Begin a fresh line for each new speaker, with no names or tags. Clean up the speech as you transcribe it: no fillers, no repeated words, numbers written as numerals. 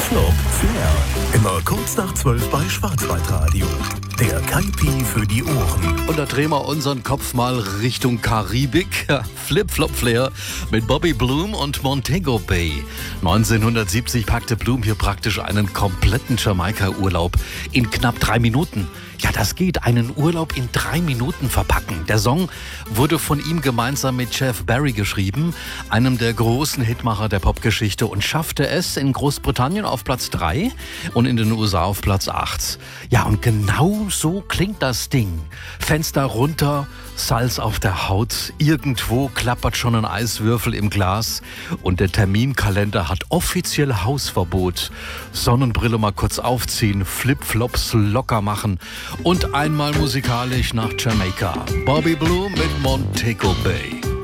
Flip-Flop Flair. Immer kurz nach 12 bei Schwarzwaldradio. Der Kaipi für die Ohren.
Und da drehen wir unseren Kopf mal Richtung Karibik. Flip-Flop Flair mit Bobby Bloom und Montego Bay. 1970 packte Bloom hier praktisch einen kompletten Jamaika-Urlaub in knapp 3 Minuten. Ja, das geht. Einen Urlaub in 3 Minuten verpacken. Der Song wurde von ihm gemeinsam mit Jeff Barry geschrieben, einem der großen Hitmacher der Popgeschichte, und schaffte es in Großbritannien auf Platz 3 und in den USA auf Platz 8. Ja, und genau so klingt das Ding. Fenster runter, Salz auf der Haut, irgendwo klappert schon ein Eiswürfel im Glas und der Terminkalender hat offiziell Hausverbot. Sonnenbrille mal kurz aufziehen, Flipflops locker machen und einmal musikalisch nach Jamaika. Bobby Bloom mit Montego Bay.